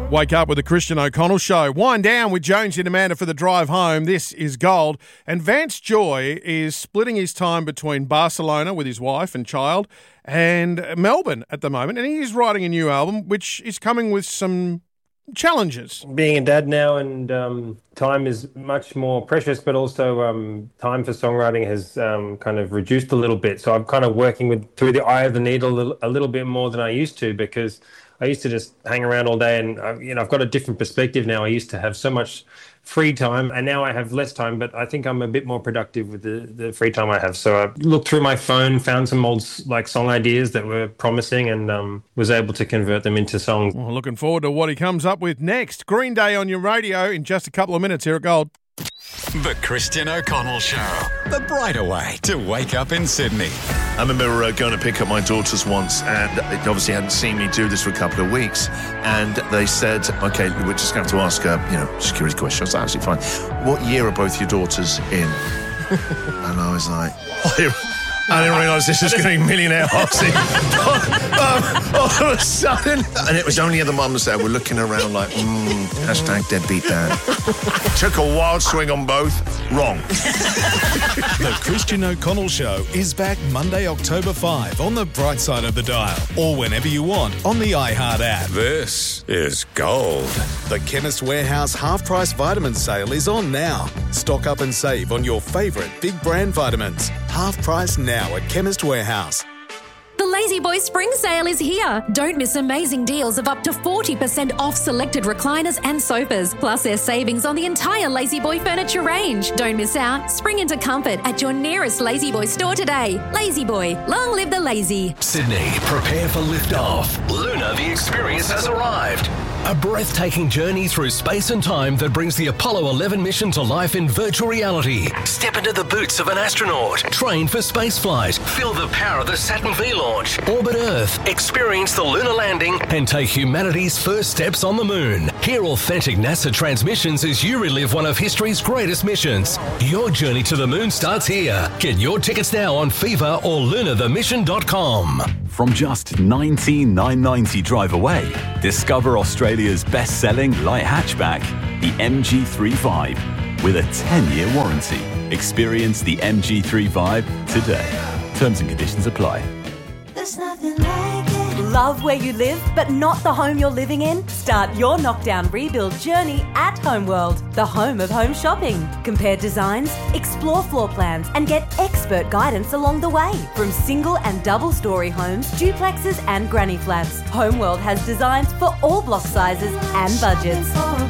Wake up with the Christian O'Connell Show. Wind down with Jonesy and Amanda for the drive home. This is Gold. And Vance Joy is splitting his time between Barcelona with his wife and child and Melbourne at the moment. And he is writing a new album, which is coming with some challenges. Being a dad now and time is much more precious, but also time for songwriting has kind of reduced a little bit. So I'm kind of working through the eye of the needle a little bit more than I used to, because I used to just hang around all day, and I've got a different perspective now. I used to have so much free time, and now I have less time, but I think I'm a bit more productive with the free time I have. So I looked through my phone, found some old song ideas that were promising, and was able to convert them into songs. Well, looking forward to what he comes up with next. Green Day on your radio in just a couple of minutes here at Gold. The Christian O'Connell Show. The brighter way to wake up in Sydney. I remember going to pick up my daughters once, and they obviously hadn't seen me do this for a couple of weeks, and they said, okay, we're just going to ask security questions. I was like, absolutely fine. What year are both your daughters in? And I was like, I didn't realise this was going to be Millionaire Hoxie. All of a sudden. And it was only other mums that were looking around like, hashtag deadbeat dad. Took a wild swing on both. Wrong. The Christian O'Connell Show is back Monday, October 5 on the bright side of the dial, or whenever you want on the iHeart app. This is Gold. The Chemist Warehouse half-price vitamin sale is on now. Stock up and save on your favourite big brand vitamins. Half price now at Chemist Warehouse. The Lazy Boy Spring Sale is here. Don't miss amazing deals of up to 40% off selected recliners and sofas. Plus, there's savings on the entire Lazy Boy furniture range. Don't miss out. Spring into comfort at your nearest Lazy Boy store today. Lazy Boy, long live the lazy. Sydney, prepare for liftoff. Lunar, the experience has arrived. A breathtaking journey through space and time that brings the Apollo 11 mission to life in virtual reality. Step into the boots of an astronaut. Train for spaceflight. Feel the power of the Saturn V launch. Orbit Earth. Experience the lunar landing and take humanity's first steps on the moon. Hear authentic NASA transmissions as you relive one of history's greatest missions. Your journey to the moon starts here. Get your tickets now on Fever or lunarthemission.com. From just $19,990 drive away, discover Australia's best-selling light hatchback, the MG3 with a 10-year warranty. Experience the MG3 today. Terms and conditions apply. There's nothing like it. Love where you live, but not the home you're living in? Start your knockdown rebuild journey at Homeworld, the home of home shopping. Compare designs, explore floor plans, and get expert guidance along the way. From single and double story homes, duplexes, and granny flats, Homeworld has designs for all block sizes and budgets.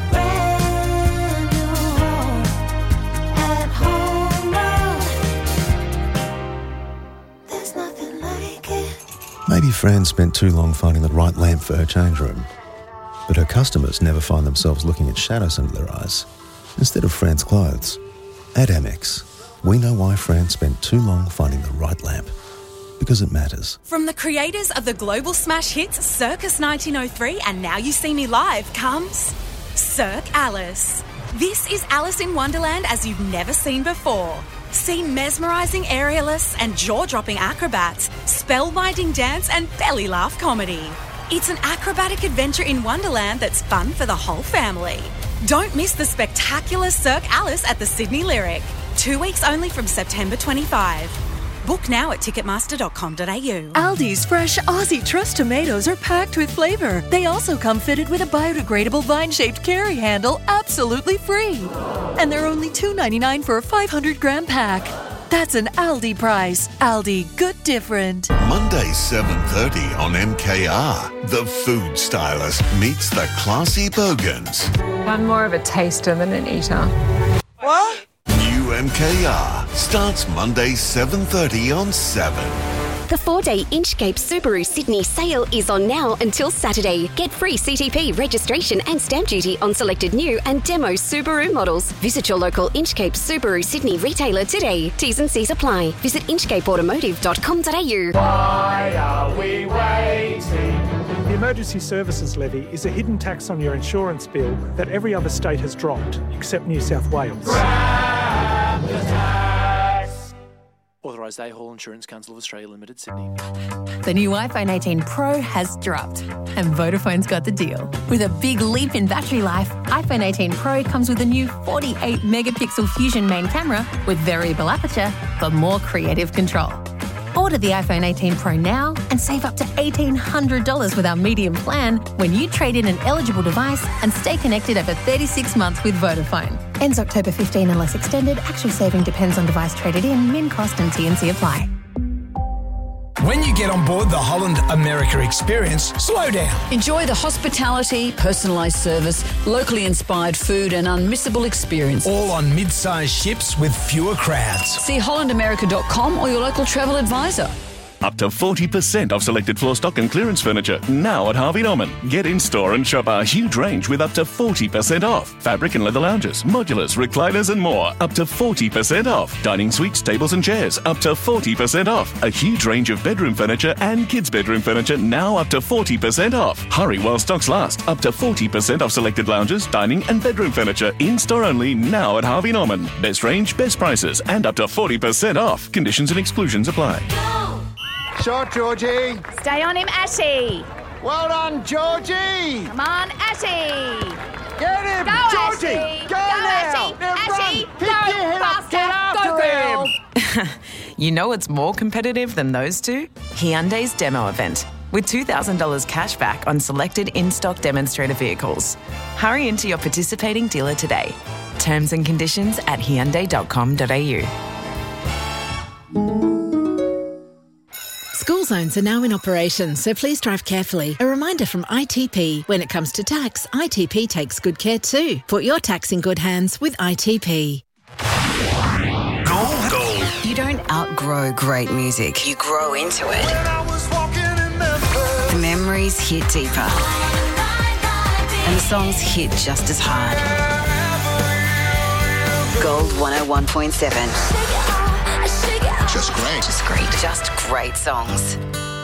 Maybe Fran spent too long finding the right lamp for her change room, but her customers never find themselves looking at shadows under their eyes instead of Fran's clothes. At Amex, we know why Fran spent too long finding the right lamp, because it matters. From the creators of the global smash hits Circus 1903 and Now You See Me Live comes Cirque Alice. This is Alice in Wonderland as you've never seen before. See mesmerising aerialists and jaw-dropping acrobats, spellbinding dance and belly laugh comedy. It's an acrobatic adventure in Wonderland that's fun for the whole family. Don't miss the spectacular Cirque Alice at the Sydney Lyric. 2 weeks only from September 25. Book now at ticketmaster.com.au. Aldi's fresh Aussie Trust tomatoes are packed with flavour. They also come fitted with a biodegradable vine-shaped carry handle, absolutely free. And they're only $2.99 for a 500-gram pack. That's an Aldi price. Aldi, good different. Monday, 7:30 on MKR. The food stylist meets the classy bogans. I'm more of a taster than an eater. What? New MKR starts Monday, 7:30 on 7. The 4-day Inchcape Subaru Sydney sale is on now until Saturday. Get free CTP registration and stamp duty on selected new and demo Subaru models. Visit your local Inchcape Subaru Sydney retailer today. T's and C's apply. Visit inchcapeautomotive.com.au. Why are we waiting? The Emergency Services Levy is a hidden tax on your insurance bill that every other state has dropped, except New South Wales. Grab the tax. Authorised Authorised A-Hall Insurance Council of Australia Limited, Sydney. The new iPhone 18 Pro has dropped, and Vodafone's got the deal. With a big leap in battery life, iPhone 18 Pro comes with a new 48-megapixel Fusion main camera with variable aperture for more creative control. Order the iPhone 18 Pro now and save up to $1,800 with our medium plan when you trade in an eligible device and stay connected over 36 months with Vodafone. Ends October 15 unless extended. Actual saving depends on device traded in, min cost and T&C apply. When you get on board the Holland America experience, slow down. Enjoy the hospitality, personalised service, locally inspired food and unmissable experience. All on mid-sized ships with fewer crowds. See hollandamerica.com or your local travel advisor. Up to 40% off selected floor stock and clearance furniture now at Harvey Norman. Get in store and shop our huge range with up to 40% off. Fabric and leather lounges, modulars, recliners and more. Up to 40% off. Dining suites, tables and chairs. Up to 40% off. A huge range of bedroom furniture and kids' bedroom furniture now up to 40% off. Hurry while stocks last. Up to 40% off selected lounges, dining and bedroom furniture. In store only now at Harvey Norman. Best range, best prices and up to 40% off. Conditions and exclusions apply. Shot, Georgie. Stay on him, Ashy. Well done, Georgie. Come on, Ashy. Get him, Go, Georgie. Ashy. Go now. Now Ashy. run. Pick your head up. Get after him. You know what's more competitive than those two? Hyundai's demo event, with $2,000 cash back on selected in-stock demonstrator vehicles. Hurry into your participating dealer today. Terms and conditions at hyundai.com.au. School zones are now in operation, so please drive carefully. A reminder from ITP. When it comes to tax, ITP takes good care too. Put your tax in good hands with ITP. Gold. You don't outgrow great music. You grow into it. The memories hit deeper. And the songs hit just as hard. Gold 101.7. Just great. Just great songs.